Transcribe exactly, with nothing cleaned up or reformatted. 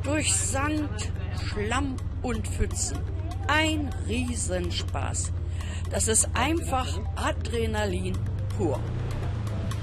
durch Sand, Schlamm und Pfützen. Ein Riesenspaß. Das ist einfach Adrenalin pur.